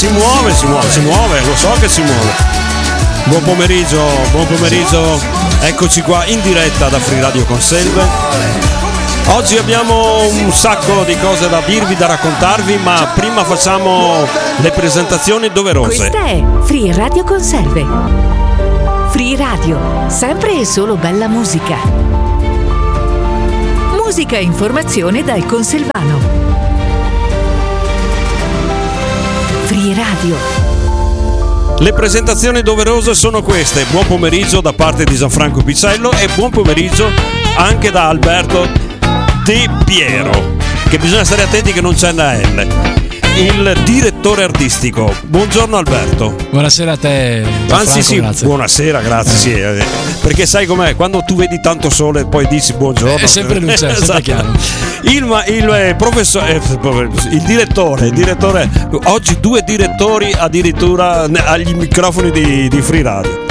si muove, lo so che si muove. Buon pomeriggio, eccoci qua in diretta da Free Radio Conselve. Oggi abbiamo un sacco di cose da dirvi, da raccontarvi, ma prima facciamo le presentazioni doverose. Questa è Free Radio Conselve. Free Radio, sempre e solo bella musica. Musica e informazione dal Conselvano. Free Radio. Le presentazioni doverose sono queste. Buon pomeriggio da parte di Gianfranco Picello e buon pomeriggio anche da Alberto De Piero, che bisogna stare attenti che non c'è una L, il direttore artistico. Buongiorno Alberto. Buonasera a te. Anzi sì, grazie. Buonasera, grazie. Sì, perché sai com'è, quando tu vedi tanto sole e poi dici buongiorno, è sempre luce, è sempre chiaro. Il professore, il direttore, oggi 2 direttori addirittura agli microfoni di Free Radio.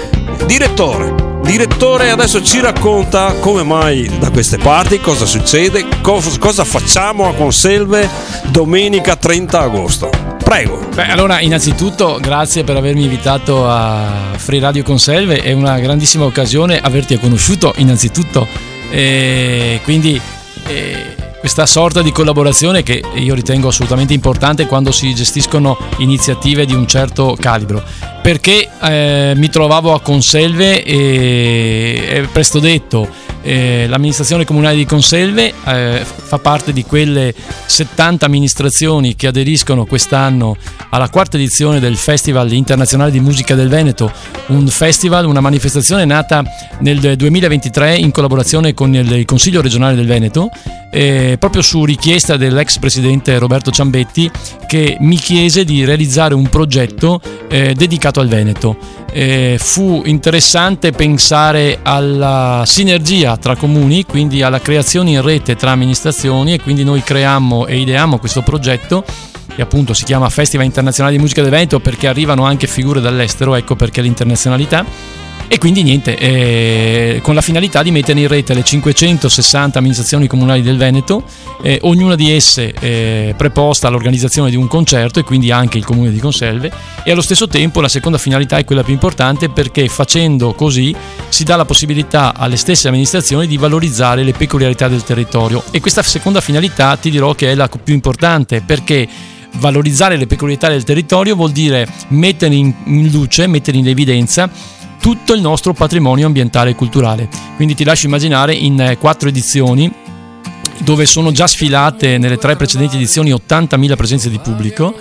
Direttore adesso ci racconta come mai da queste parti, cosa succede, cosa facciamo a Conselve domenica 30 agosto. Prego. Beh, allora innanzitutto grazie per avermi invitato a Free Radio Conselve, è una grandissima occasione averti conosciuto innanzitutto, quindi questa sorta di collaborazione che io ritengo assolutamente importante quando si gestiscono iniziative di un certo calibro, perché mi trovavo a Conselve e è presto detto, l'amministrazione comunale di Conselve fa parte di quelle 70 amministrazioni che aderiscono quest'anno alla 4ª edizione del Festival Internazionale di Musica del Veneto, un festival, una manifestazione nata nel 2023 in collaborazione con il Consiglio regionale del Veneto, proprio su richiesta dell'ex presidente Roberto Ciambetti, che mi chiese di realizzare un progetto dedicato al Veneto. Fu interessante pensare alla sinergia tra comuni, quindi alla creazione in rete tra amministrazioni, e quindi noi creammo e ideammo questo progetto che appunto si chiama Festival Internazionale di Musica del Veneto, perché arrivano anche figure dall'estero, ecco perché l'internazionalità. E quindi niente, con la finalità di mettere in rete le 560 amministrazioni comunali del Veneto, ognuna di esse preposta all'organizzazione di un concerto, e quindi anche il comune di Conselve. E allo stesso tempo la seconda finalità è quella più importante, perché facendo così si dà la possibilità alle stesse amministrazioni di valorizzare le peculiarità del territorio, e questa seconda finalità ti dirò che è la più importante, perché valorizzare le peculiarità del territorio vuol dire mettere in luce, mettere in evidenza tutto il nostro patrimonio ambientale e culturale. Quindi ti lascio immaginare, in 4 edizioni, dove sono già sfilate nelle 3 precedenti edizioni 80.000 presenze di pubblico.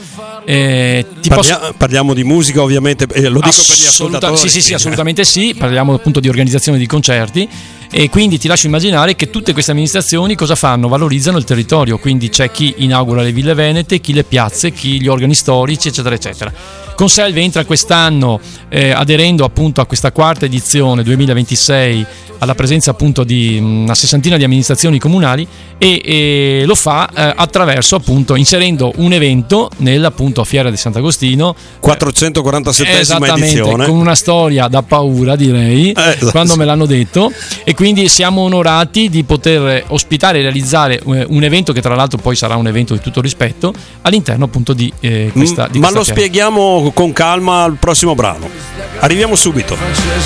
Parliamo di musica, ovviamente, lo dico per gli ascoltatori. Sì, assolutamente sì, parliamo appunto di organizzazione di concerti, e quindi ti lascio immaginare che tutte queste amministrazioni cosa fanno? Valorizzano il territorio, quindi c'è chi inaugura le ville venete, chi le piazze, chi gli organi storici, eccetera eccetera. Conselve entra quest'anno aderendo appunto a questa 4ª edizione 2026, alla presenza appunto di una 60ina di amministrazioni comunali, e lo fa attraverso appunto inserendo un evento nella appunto Fiera di Sant'Agostino, 447esima edizione, con una storia da paura, direi, quando me l'hanno detto, e quindi siamo onorati di poter ospitare e realizzare un evento che tra l'altro poi sarà un evento di tutto rispetto all'interno appunto di questa ma lo spieghiamo con calma al prossimo brano. Arriviamo subito.